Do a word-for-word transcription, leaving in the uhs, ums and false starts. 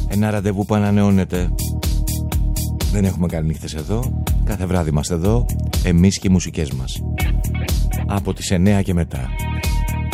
Ένα ραντεβού που ανανεώνεται. Δεν έχουμε κάνει νύχτες εδώ. Κάθε βράδυ είμαστε εδώ, εμείς και οι μουσικές μας. Από τις εννιά και μετά.